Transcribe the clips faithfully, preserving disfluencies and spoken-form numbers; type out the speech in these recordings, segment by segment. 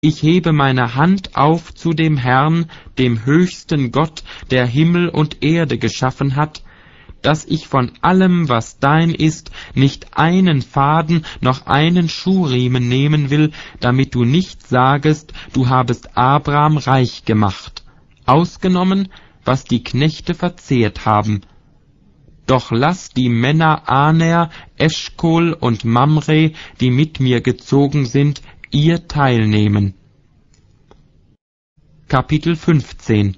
Ich hebe meine Hand auf zu dem Herrn, dem höchsten Gott, der Himmel und Erde geschaffen hat, dass ich von allem, was dein ist, nicht einen Faden noch einen Schuhriemen nehmen will, damit du nicht sagest, du habest Abraham reich gemacht, ausgenommen, was die Knechte verzehrt haben. Doch lass die Männer Aner, Eschkol und Mamre, die mit mir gezogen sind, ihr teilnehmen. Kapitel fünfzehn.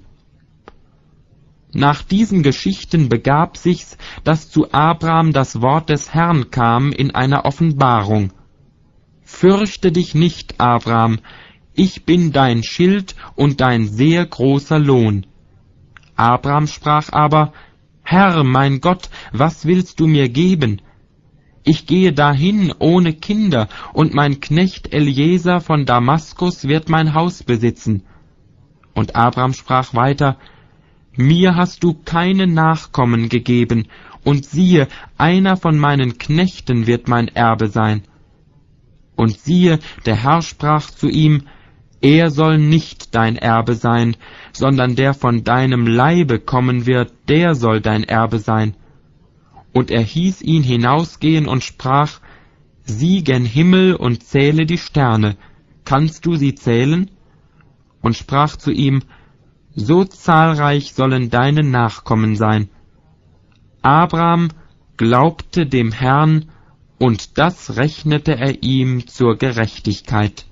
Nach diesen Geschichten begab sich's, dass zu Abraham das Wort des Herrn kam in einer Offenbarung. Fürchte dich nicht, Abraham, ich bin dein Schild und dein sehr großer Lohn. Abraham sprach aber, Herr, mein Gott, was willst du mir geben? Ich gehe dahin ohne Kinder, und mein Knecht Eliezer von Damaskus wird mein Haus besitzen. Und Abraham sprach weiter, mir hast du keine Nachkommen gegeben, und siehe, einer von meinen Knechten wird mein Erbe sein. Und siehe, der Herr sprach zu ihm, er soll nicht dein Erbe sein, sondern der von deinem Leibe kommen wird, der soll dein Erbe sein. Und er hieß ihn hinausgehen und sprach, sieh gen Himmel und zähle die Sterne, kannst du sie zählen? Und sprach zu ihm, so zahlreich sollen deine Nachkommen sein. Abraham glaubte dem Herrn, und das rechnete er ihm zur Gerechtigkeit.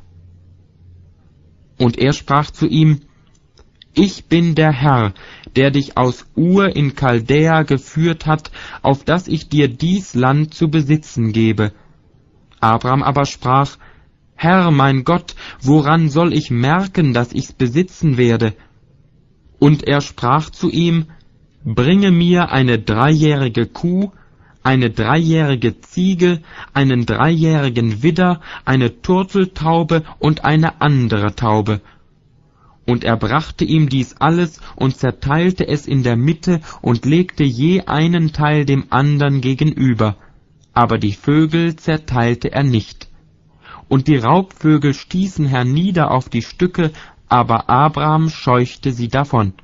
Und er sprach zu ihm, ich bin der Herr, der dich aus Ur in Chaldäa geführt hat, auf dass ich dir dies Land zu besitzen gebe. Abraham aber sprach, Herr, mein Gott, woran soll ich merken, dass ich's besitzen werde? Und er sprach zu ihm, bringe mir eine dreijährige Kuh, eine dreijährige Ziege, einen dreijährigen Widder, eine Turteltaube und eine andere Taube. Und er brachte ihm dies alles und zerteilte es in der Mitte und legte je einen Teil dem andern gegenüber, aber die Vögel zerteilte er nicht. Und die Raubvögel stießen hernieder auf die Stücke, aber Abraham scheuchte sie davon.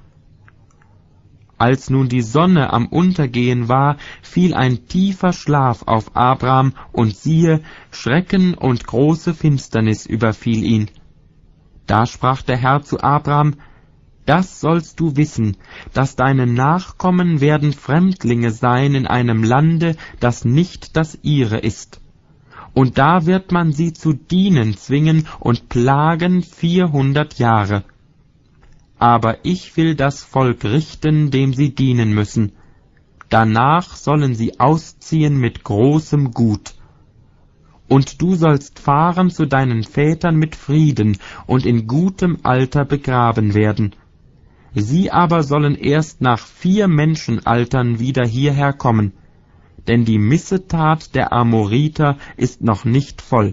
Als nun die Sonne am Untergehen war, fiel ein tiefer Schlaf auf Abraham, und siehe, Schrecken und große Finsternis überfiel ihn. Da sprach der Herr zu Abraham, das sollst du wissen, dass deine Nachkommen werden Fremdlinge sein in einem Lande, das nicht das ihre ist. Und da wird man sie zu dienen zwingen und plagen vierhundert Jahre. Aber ich will das Volk richten, dem sie dienen müssen. Danach sollen sie ausziehen mit großem Gut. Und du sollst fahren zu deinen Vätern mit Frieden und in gutem Alter begraben werden. Sie aber sollen erst nach vier Menschenaltern wieder hierher kommen, denn die Missetat der Amoriter ist noch nicht voll.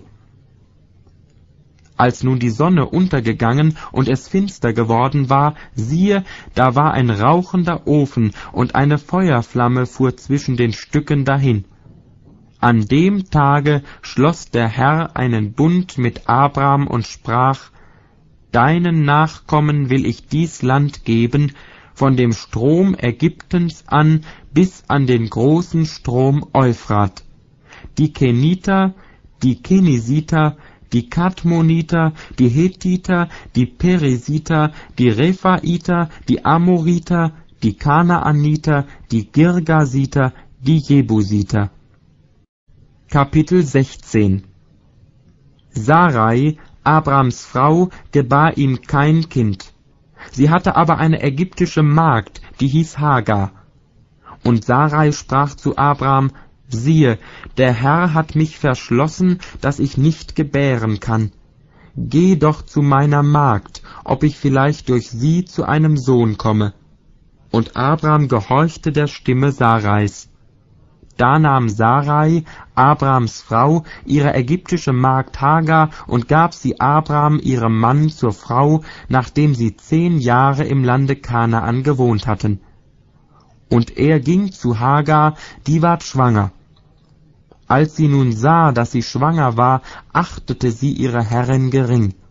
Als nun die Sonne untergegangen und es finster geworden war, siehe, da war ein rauchender Ofen, und eine Feuerflamme fuhr zwischen den Stücken dahin. An dem Tage schloss der Herr einen Bund mit Abraham und sprach, deinen Nachkommen will ich dies Land geben, von dem Strom Ägyptens an bis an den großen Strom Euphrat. Die Keniter, die Kenisiter, die Kadmoniter, die Hethiter, die Perisiter, die Rephaiter, die Amoriter, die Kanaaniter, die Girgasiter, die Jebusiter. Kapitel sechzehn. Sarai, Abrams Frau, gebar ihm kein Kind. Sie hatte aber eine ägyptische Magd, die hieß Hagar. Und Sarai sprach zu Abraham, siehe, der Herr hat mich verschlossen, dass ich nicht gebären kann. Geh doch zu meiner Magd, ob ich vielleicht durch sie zu einem Sohn komme. Und Abraham gehorchte der Stimme Sarais. Da nahm Sarai, Abrahams Frau, ihre ägyptische Magd Hagar und gab sie Abraham, ihrem Mann, zur Frau, nachdem sie zehn Jahre im Lande Kanaan gewohnt hatten. Und er ging zu Hagar, die ward schwanger. Als sie nun sah, dass sie schwanger war, achtete sie ihre Herrin gering.